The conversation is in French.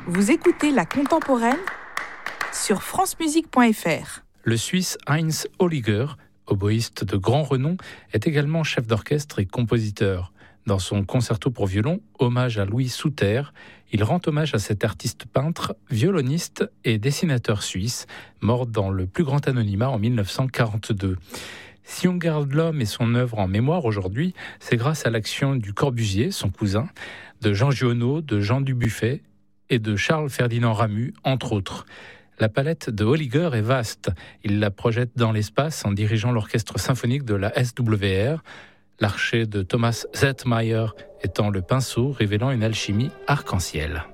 Vous écoutez La Contemporaine sur francemusique.fr. Le Suisse Heinz Holliger, oboïste de grand renom, est également chef d'orchestre et compositeur. Dans son concerto pour violon, Hommage à Louis Souter, il rend hommage à cet artiste peintre, violoniste et dessinateur suisse, mort dans le plus grand anonymat en 1942. Si on garde l'homme et son œuvre en mémoire aujourd'hui, c'est grâce à l'action du Corbusier, son cousin, de Jean Giono, de Jean Dubuffet et de Charles-Ferdinand Ramu, entre autres. La palette de Holliger est vaste. Il la projette dans l'espace en dirigeant l'orchestre symphonique de la SWR, l'archet de Thomas Zetmeyer étant le pinceau révélant une alchimie arc-en-ciel.